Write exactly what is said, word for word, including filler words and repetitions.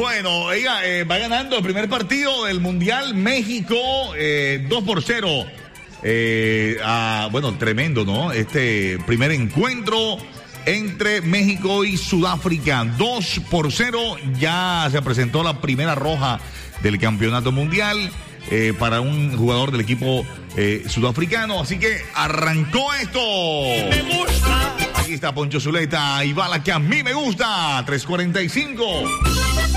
Bueno, ella eh, va ganando el primer partido del Mundial México eh, dos por cero. Eh, ah, bueno, tremendo, ¿no? Este primer encuentro entre México y Sudáfrica, dos por cero. Ya se presentó la primera roja del campeonato mundial eh, para un jugador del equipo eh, sudafricano. Así que arrancó esto. Me gusta. Aquí está Poncho Zuleta y va la que a mí me gusta. tres cuarenta y cinco.